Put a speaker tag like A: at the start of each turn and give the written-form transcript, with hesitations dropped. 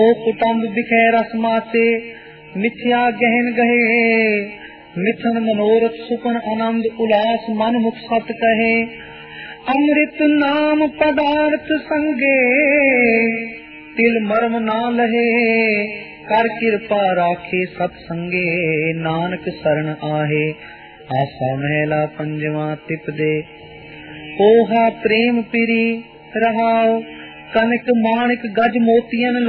A: कुटुंब बिखे रस मासे, मिथ्या गहन गहे, मिथन मनोरथ सुपन आनंद उल्लास मन मुख सत कहे। अमृत नाम पदार्थ संगे, तिल मर्म ना लहे, कर कृपा राखे सत्संगे, नानक शरण आहे। आसा महला पंजवा तिपदे, ओहा प्रेम पिरी रहाओ, कनक माणिक गज मोतियन